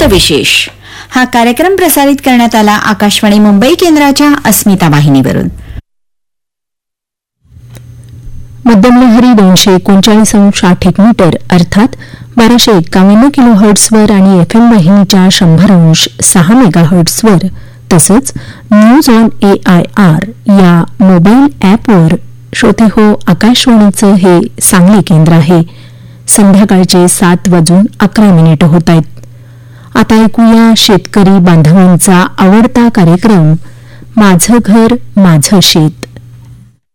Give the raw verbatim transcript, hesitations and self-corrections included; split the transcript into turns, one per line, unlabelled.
वृत्तविशेष हा कार्यक्रम प्रसारित करण्यात आला आकाशवाणी मुंबई केंद्राच्या अस्मिता वाहिनीवरून.
मध्यमलहरी दोनशे एकोणचाळीस अंश आठ मीटर अर्थात बाराशे एक्कावन्न किलो हर्ट्सवर आणि एफ एम वाहिनीच्या शंभर अंश सहा मेगा हर्ट्सवर तसंच news on A I R या मोबाईल ॲपवर श्रोते हो आकाशवाणीचं हे सांगली केंद्र आहे. संध्याकाळचे सात वाजून अकरा मिनिटं होत आहेत. आता ऐकूया शेतकरी बांधवांचा आवडता कार्यक्रम माझं घर माझं शेत.